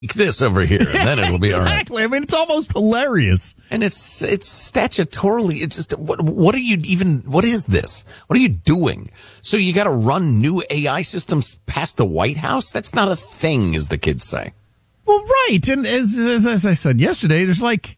this over here, and then it'll be all right. Exactly. I mean, it's almost hilarious. And it's statutorily, it's just, what is this? What are you doing? So you got to run new AI systems past the White House? That's not a thing, as the kids say. Well, right. And as I said yesterday, there's like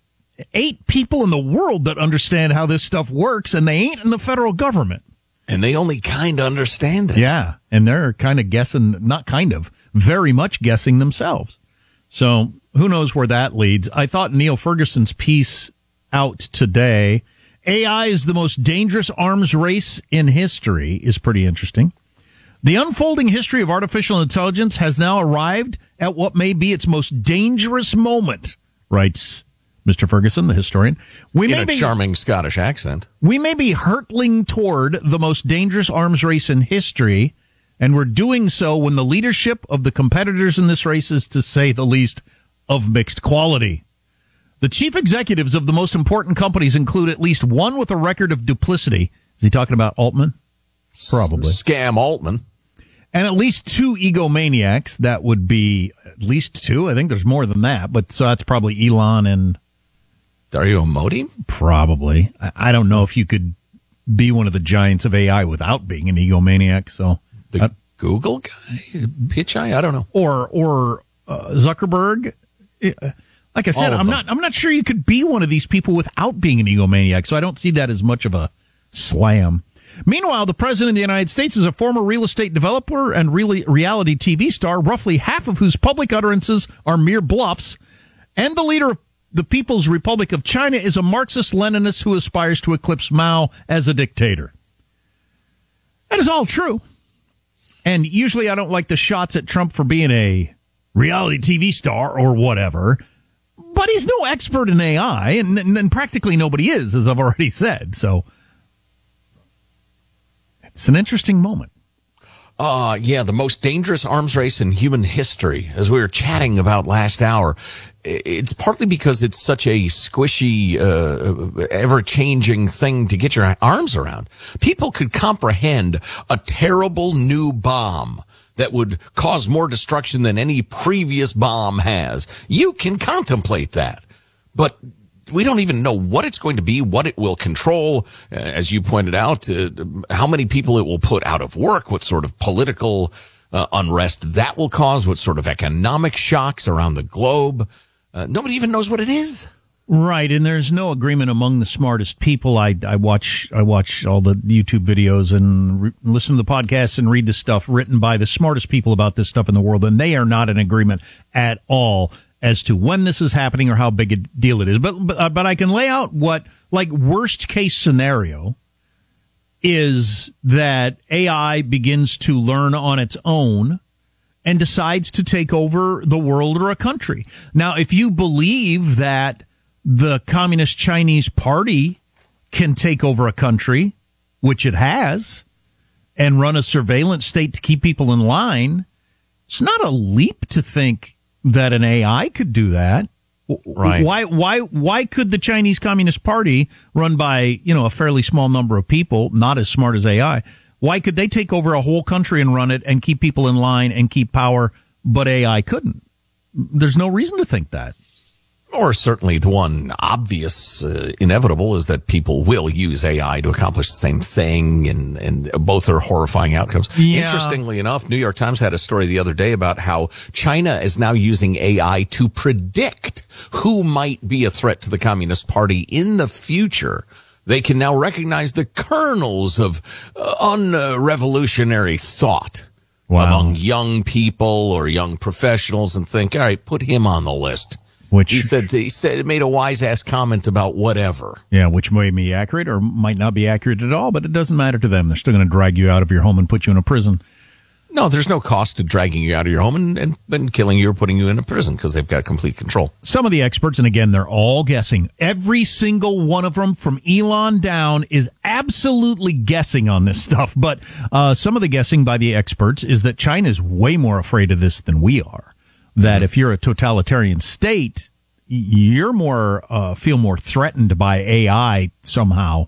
8 people in the world that understand how this stuff works, and they ain't in the federal government. And they only kind of understand it. Yeah. And they're kind of guessing, not kind of, very much guessing themselves. So who knows where that leads. I thought Neil Ferguson's piece out today, AI is the most dangerous arms race in history, is pretty interesting. The unfolding history of artificial intelligence has now arrived at what may be its most dangerous moment, writes Mr. Ferguson, the historian. In a charming Scottish accent. We may be hurtling toward the most dangerous arms race in history, and we're doing so when the leadership of the competitors in this race is, to say the least, of mixed quality. The chief executives of the most important companies include at least one with a record of duplicity. Is he talking about Altman? Probably. Scam Altman. And at least 2 egomaniacs. That would be at least 2. I think there's more than that, but so that's probably Elon and Dario Modi? Probably. I don't know if you could be one of the giants of AI without being an egomaniac. So the Google guy, Pichai, I don't know, or Zuckerberg. Like I said, I'm not sure you could be one of these people without being an egomaniac. So I don't see that as much of a slam. Meanwhile, the president of the United States is a former real estate developer and reality TV star, roughly half of whose public utterances are mere bluffs, and the leader of the People's Republic of China is a Marxist-Leninist who aspires to eclipse Mao as a dictator. That is all true. And usually I don't like the shots at Trump for being a reality TV star or whatever, but he's no expert in AI, and practically nobody is, as I've already said. So it's an interesting moment. Yeah, the most dangerous arms race in human history, as we were chatting about last hour. It's partly because it's such a squishy, ever-changing thing to get your arms around. People could comprehend a terrible new bomb that would cause more destruction than any previous bomb has. You can contemplate that. But we don't even know what it's going to be, what it will control, as you pointed out, how many people it will put out of work, what sort of political unrest that will cause, what sort of economic shocks around the globe. Nobody even knows what it is. Right, and there's no agreement among the smartest people. I watch all the YouTube videos and listen to the podcasts and read the stuff written by the smartest people about this stuff in the world, and they are not in agreement at all as to when this is happening or how big a deal it is. But I can lay out what, like, worst case scenario is that AI begins to learn on its own and decides to take over the world or a country. Now, if you believe that the Communist Chinese Party can take over a country, which it has, and run a surveillance state to keep people in line, it's not a leap to think that an AI could do that. Right. Why could the Chinese Communist Party, run by, a fairly small number of people, not as smart as AI, why could they take over a whole country and run it and keep people in line and keep power, but AI couldn't? There's no reason to think that. Or certainly the one obvious, inevitable is that people will use AI to accomplish the same thing, and both are horrifying outcomes. Yeah. Interestingly enough, New York Times had a story the other day about how China is now using AI to predict who might be a threat to the Communist Party in the future. They can now recognize the kernels of unrevolutionary thought among young people or young professionals and think, all right, put him on the list. Which he said it made a wise ass comment about whatever. Yeah, which may be accurate or might not be accurate at all, but it doesn't matter to them. They're still going to drag you out of your home and put you in a prison. No, there's no cost to dragging you out of your home and killing you or putting you in a prison because they've got complete control. Some of the experts, and again, they're all guessing. Every single one of them, from Elon down, is absolutely guessing on this stuff. But some of the guessing by the experts is that China is way more afraid of this than we are. That if you're a totalitarian state, you're feel more threatened by AI somehow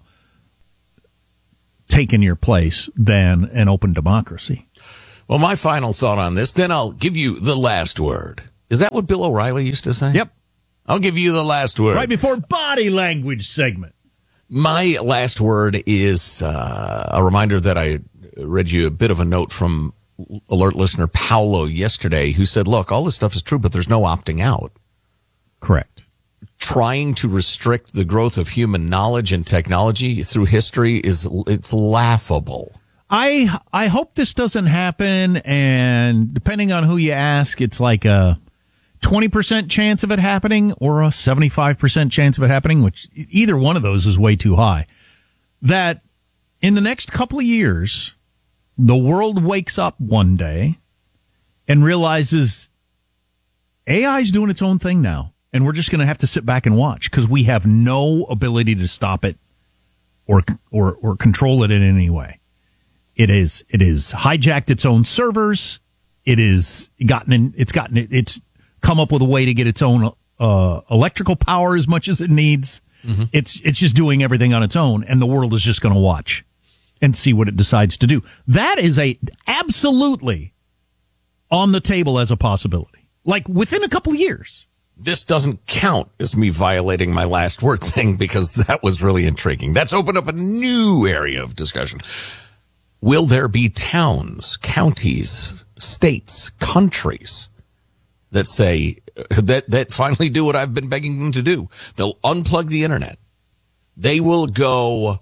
taking your place than an open democracy. Well, my final thought on this, then I'll give you the last word. Is that what Bill O'Reilly used to say? Yep. I'll give you the last word. Right before body language segment. My last word is a reminder that I read you a bit of a note from alert listener Paolo yesterday, who said, look, all this stuff is true, but there's no opting out. Correct. Trying to restrict the growth of human knowledge and technology through history it's laughable. I hope this doesn't happen, and depending on who you ask, it's like a 20% chance of it happening or a 75% chance of it happening, which either one of those is way too high. That in the next couple of years, the world wakes up one day and realizes AI is doing its own thing now, and we're just going to have to sit back and watch because we have no ability to stop it or control it in any way. It is hijacked its own servers. It's come up with a way to get its own electrical power as much as it needs. Mm-hmm. It's just doing everything on its own, and the world is just going to watch and see what it decides to do. That is absolutely on the table as a possibility, like within a couple of years. This doesn't count as me violating my last word thing because that was really intriguing. That's opened up a new area of discussion. Will there be towns, counties, states, countries that say that finally do what I've been begging them to do? They'll unplug the internet. They will go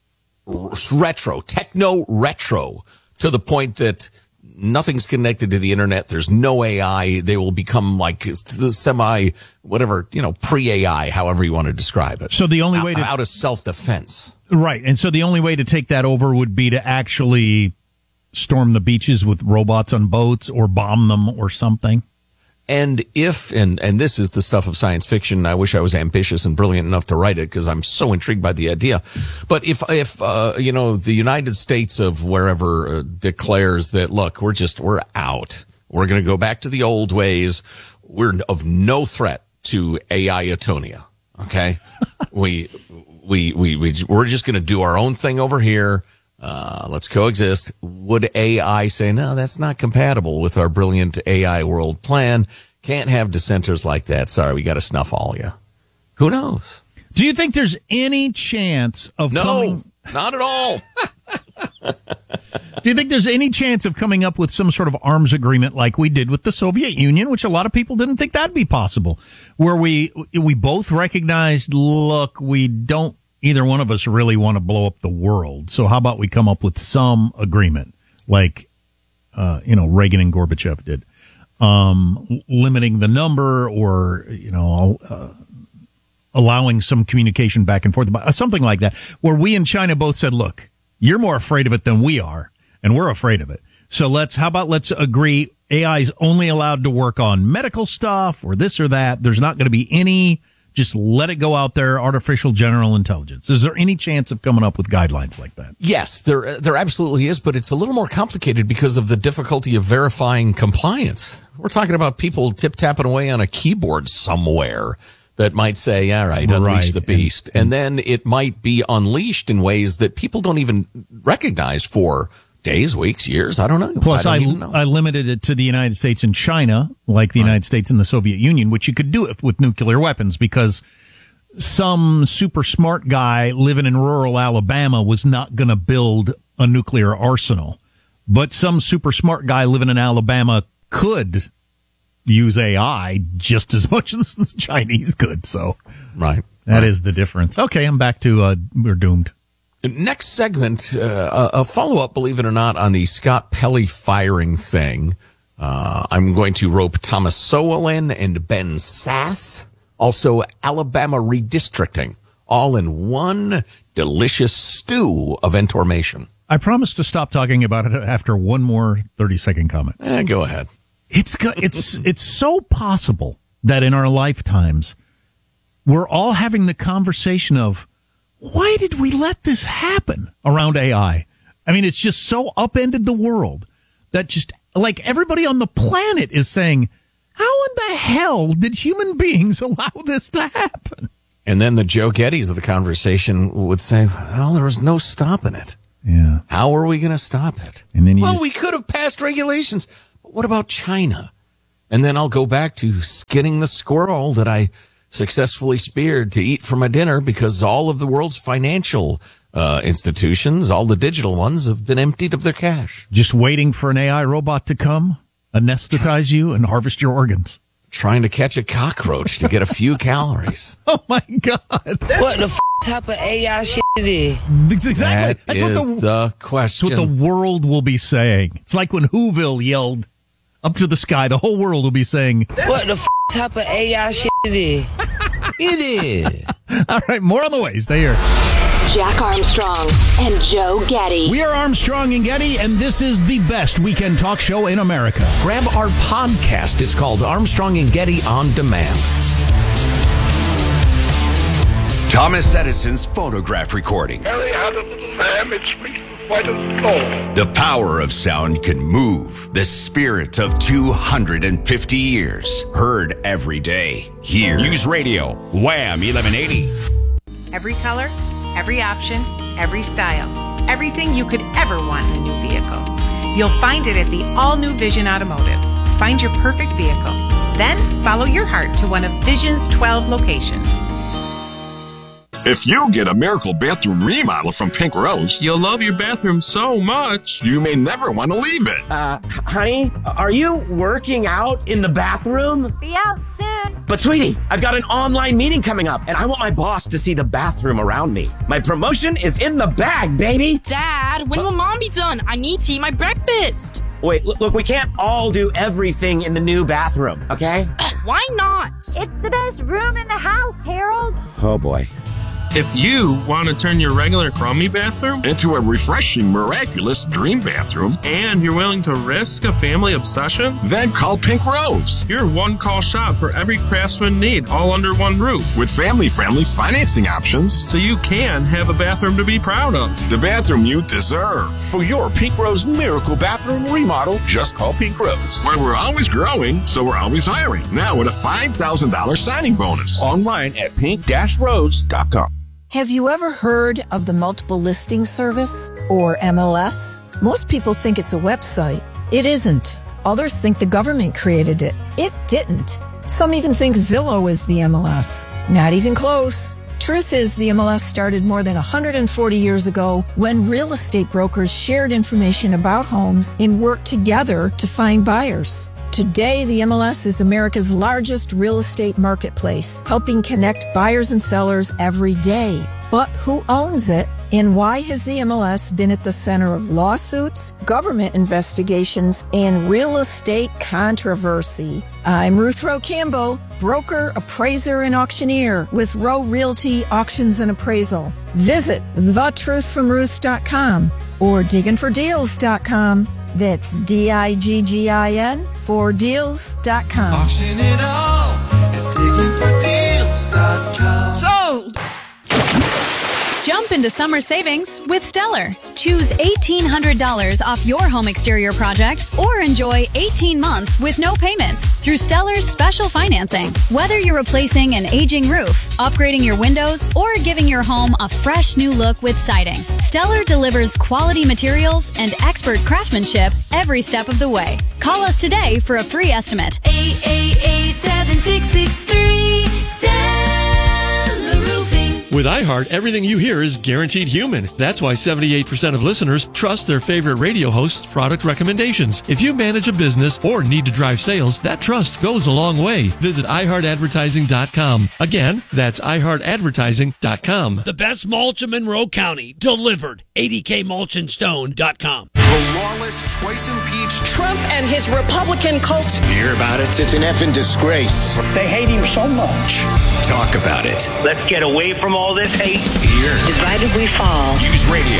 techno retro to the point that nothing's connected to the internet. There's no AI. They will become like the pre-AI, however you want to describe it. So the only way out of self-defense. Right. And so the only way to take that over would be to actually storm the beaches with robots on boats or bomb them or something. And and this is the stuff of science fiction. I wish I was ambitious and brilliant enough to write it because I'm so intrigued by the idea. But if the United States of wherever declares that, look, we're out. We're going to go back to the old ways. We're of no threat to AI-atonia. Okay. We're just going to do our own thing over here. Let's coexist. Would AI say, no, that's not compatible with our brilliant AI world plan? Can't have dissenters like that. Sorry, we got to snuff all you. Who knows? Do you think there's any chance of No, not at all. Do you think there's any chance of coming up with some sort of arms agreement like we did with the Soviet Union, which a lot of people didn't think that'd be possible, where we both recognized, look, we don't, either one of us really want to blow up the world. So how about we come up with some agreement like, Reagan and Gorbachev did, limiting the number or, allowing some communication back and forth, something like that, where we and China both said, look, you're more afraid of it than we are, and we're afraid of it. So let's agree AI is only allowed to work on medical stuff or this or that. There's not going to be any, just let it go out there, artificial general intelligence. Is there any chance of coming up with guidelines like that? Yes, there absolutely is, but it's a little more complicated because of the difficulty of verifying compliance. We're talking about people tip-tapping away on a keyboard somewhere that might say, all right, unleash the beast. And then it might be unleashed in ways that people don't even recognize for days, weeks, years. I don't know. Plus, I limited it to the United States and China, like the United States and the Soviet Union, which you could do it with nuclear weapons because some super smart guy living in rural Alabama was not going to build a nuclear arsenal. But some super smart guy living in Alabama could use AI just as much as the Chinese could. So that is the difference. Okay, I'm back to we're doomed. Next segment, a follow-up, believe it or not, on the Scott Pelley firing thing. I'm going to rope Thomas Sowell in and Ben Sass. Also, Alabama redistricting, all in one delicious stew of information. I promise to stop talking about it after one more 30-second comment. Go ahead. It's so possible that in our lifetimes, we're all having the conversation of, why did we let this happen around AI? I mean, it's just so upended the world that just like everybody on the planet is saying, how in the hell did human beings allow this to happen? And then the Joe Gettys of the conversation would say, well, there was no stopping it. Yeah. How are we going to stop it? And then we could have passed regulations. But what about China? And then I'll go back to skinning the squirrel that I successfully speared to eat for my dinner because all of the world's financial institutions, all the digital ones, have been emptied of their cash. Just waiting for an AI robot to come, anesthetize you, and harvest your organs. Trying to catch a cockroach to get a few calories. Oh, my God. What the type of AI shit it is? Exactly. That is the question. That's what the world will be saying. It's like when Whoville yelled up to the sky. The whole world will be saying, what the type of AI shit it is? It is. All right, more on the way. Stay here. Jack Armstrong and Joe Getty. We are Armstrong and Getty, and this is the best weekend talk show in America. Grab our podcast. It's called Armstrong and Getty On Demand. Thomas Edison's phonograph recording. Harry had a little lamb, its feet were white as snow. The power of sound can move the spirit of 250 years. Heard every day. Here. News Radio. Wham 1180. Every color, every option, every style. Everything you could ever want in a new vehicle. You'll find it at the all-new Vision Automotive. Find your perfect vehicle. Then follow your heart to one of Vision's 12 locations. If you get a miracle bathroom remodel from Pink Rose, you'll love your bathroom so much, you may never want to leave it. Honey, are you working out in the bathroom? Be out soon. But sweetie, I've got an online meeting coming up, and I want my boss to see the bathroom around me. My promotion is in the bag, baby. Dad, when will Mom be done? I need to eat my breakfast. Wait, look, we can't all do everything in the new bathroom, okay? Why not? It's the best room in the house, Harold. Oh, boy. If you want to turn your regular crummy bathroom into a refreshing, miraculous dream bathroom, and you're willing to risk a family obsession, then call Pink Rose. Your one-call shop for every craftsman need, all under one roof. With family-friendly financing options. So you can have a bathroom to be proud of. The bathroom you deserve. For your Pink Rose miracle bathroom remodel, just call Pink Rose. Where we're always growing, so we're always hiring. Now with a $5,000 signing bonus. Online at pink-rose.com. Have you ever heard of the Multiple Listing Service, or MLS? Most people think it's a website. It isn't. Others think the government created it. It didn't. Some even think Zillow is the MLS. Not even close. Truth is, the MLS started more than 140 years ago when real estate brokers shared information about homes and worked together to find buyers. Today, the MLS is America's largest real estate marketplace, helping connect buyers and sellers every day. But who owns it? And why has the MLS been at the center of lawsuits, government investigations, and real estate controversy? I'm Ruth Rowe Campbell, broker, appraiser, and auctioneer with Rowe Realty Auctions and Appraisal. Visit thetruthfromruth.com or digginfordeals.com. That's DIGGIN for deals.com. Auction it all at digginfordeals.com. Sold! Jump into summer savings with Stellar. Choose $1,800 off your home exterior project or enjoy 18 months with no payments through Stellar's special financing. Whether you're replacing an aging roof, upgrading your windows, or giving your home a fresh new look with siding, Stellar delivers quality materials and expert craftsmanship every step of the way. Call us today for a free estimate. 888-7663 Stellar Roofing. With iHeart, everything you hear is guaranteed human. That's why 78% of listeners trust their favorite radio host's product recommendations. If you manage a business or need to drive sales, that trust goes a long way. Visit iHeartAdvertising.com. Again, that's iHeartAdvertising.com. The best mulch in Monroe County, delivered. ADKMulchandStone.com. The lawless, choice-impeached Trump and his Republican cult. Hear about it? It's an effing disgrace. They hate him so much. Talk about it. Let's get away from all this hate. Here. Divided we fall. News Radio.